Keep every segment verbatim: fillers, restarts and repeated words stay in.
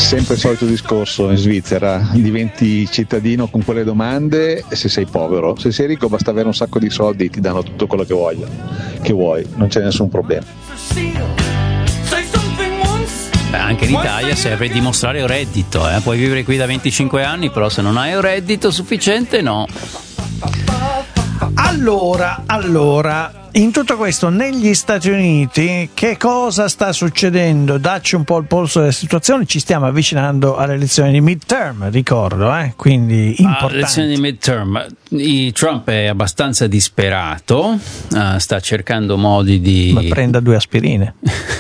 Sempre il solito discorso, in Svizzera diventi cittadino con quelle domande se sei povero. Se sei ricco basta avere un sacco di soldi e ti danno tutto quello che voglio, che vuoi, non c'è nessun problema. Beh, anche in Italia serve dimostrare un reddito, eh? Puoi vivere qui da venticinque anni, però se non hai un reddito sufficiente no. Allora, allora, in tutto questo, negli Stati Uniti, che cosa sta succedendo? Dacci un po' il polso della situazione. Ci stiamo avvicinando alle elezioni di midterm, ricordo, eh? Quindi importanti. Ah, elezioni di midterm. I Trump è abbastanza disperato, uh, sta cercando modi di... Ma prenda due aspirine.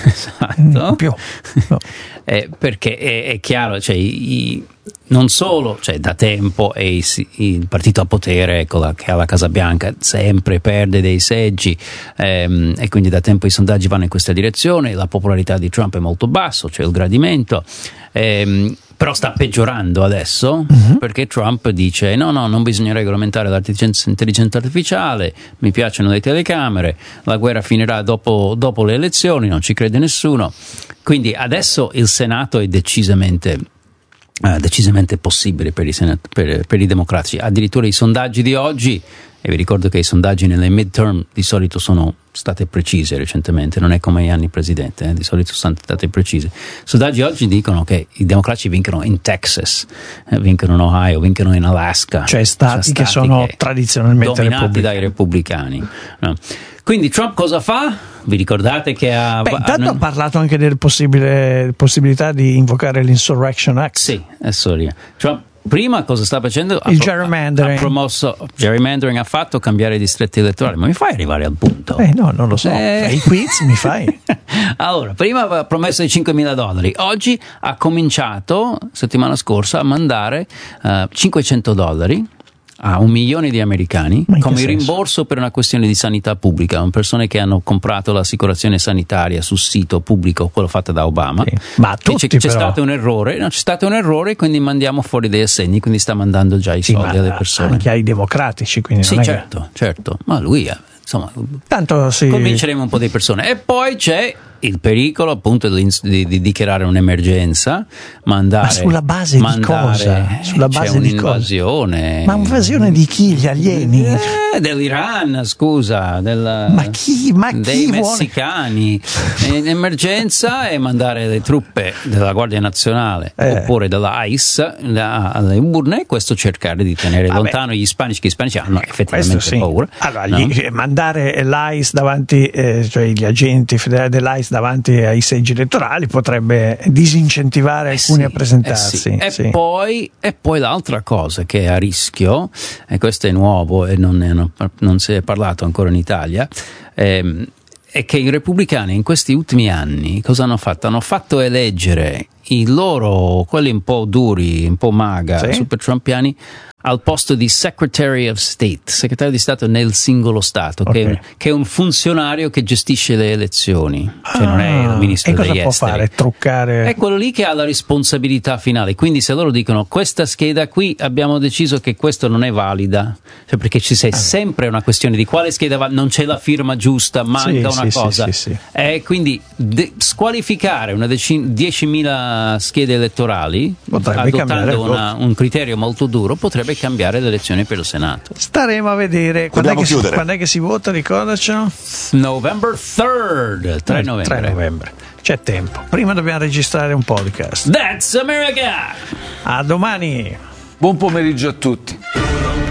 Esatto. Più. No. Eh, perché è, è chiaro, cioè, i, non solo, cioè, da tempo è il, il partito a potere, ecco, la, che ha la Casa Bianca, sempre perde dei seggi, ehm, e quindi da tempo i sondaggi vanno in questa direzione. La popolarità di Trump è molto basso, c'è cioè il gradimento, ehm, però sta peggiorando adesso, uh-huh. perché Trump dice no no non bisogna regolamentare l'intelligenza artificiale, mi piacciono le telecamere, la guerra finirà dopo, dopo le elezioni, non ci crede nessuno. Quindi adesso il Senato è decisamente Uh, decisamente possibile per i, senat- per, per i democratici. Addirittura i sondaggi di oggi, e vi ricordo che i sondaggi nelle midterm di solito sono state precise recentemente, non è come gli anni presidente, eh, di solito sono state precise. I sondaggi oggi dicono che i democratici vincono in Texas, eh, vincono in Ohio, vincono in Alaska, cioè stati, stati che sono che tradizionalmente dominati dai repubblicani, no? Quindi Trump cosa fa? Vi ricordate che ha... Beh, intanto ha parlato anche della possibile possibilità di invocare l'Insurrection Act. Sì, è storia. Trump prima cosa sta facendo? Il ha, gerrymandering. Ha promosso gerrymandering, ha fatto cambiare i distretti elettorali. Ma mi fai arrivare al punto? Eh no, non lo so. Eh. I quiz mi fai? Allora, prima aveva promesso i cinquemila dollari. Oggi ha cominciato, settimana scorsa, a mandare uh, cinquecento dollari a un milione di americani come rimborso per una questione di sanità pubblica, persone che hanno comprato l'assicurazione sanitaria sul sito pubblico, quello fatto da Obama. Sì. Ma tutti, c'è, c'è però. stato un errore, no, c'è stato un errore, quindi mandiamo fuori dei assegni, quindi sta mandando già i sì, soldi alle persone. Anche ai democratici, quindi sì, non è certo, che... certo. Ma lui è, insomma, tanto sì. convinceremo un po' di persone. E poi c'è il pericolo appunto di, di, di dichiarare un'emergenza, mandare, ma sulla base mandare, di cosa? Sulla base c'è di un'invasione. Cosa? Ma un'invasione di chi? Gli alieni? Eh, dell'Iran, scusa, del, ma chi? Ma chi dei vuole? messicani. In emergenza e mandare le truppe della Guardia Nazionale eh. oppure della ICE alle urne, questo cercare di tenere Vabbè. lontano gli ispanici, che gli ispanici hanno effettivamente sì. paura. Allora, no? gli, mandare l'ICE davanti, eh, cioè gli agenti federali dell'ICE davanti ai seggi elettorali potrebbe disincentivare eh alcuni sì, a presentarsi. Eh sì. E, sì. poi, e poi l'altra cosa che è a rischio, e questo è nuovo e non, è, non si è parlato ancora in Italia, ehm, è che i repubblicani in questi ultimi anni cosa hanno fatto? Hanno fatto eleggere i loro, quelli un po' duri, un po' maga, sì. super trumpiani, al posto di Secretary of State, segretario di Stato nel singolo Stato, okay. che, che è un funzionario che gestisce le elezioni, cioè ah, non è il ministro degli esteri. E cosa può fare? Truccare? È quello lì che ha la responsabilità finale, quindi se loro dicono questa scheda qui abbiamo deciso che questa non è valida, cioè perché ci sei ah. sempre una questione di quale scheda va, non c'è la firma giusta, manca sì, una sì, cosa, sì, sì, sì. E quindi de- squalificare una dec- diecimila schede elettorali potrebbe adottando una, un criterio molto duro potrebbe cambiare le elezioni per il Senato. Staremo a vedere. Quando è, che si, quando è che si vota? Ricordacelo. November third, tre novembre. tre novembre. C'è tempo. Prima dobbiamo registrare un podcast. That's America! A domani. Buon pomeriggio a tutti.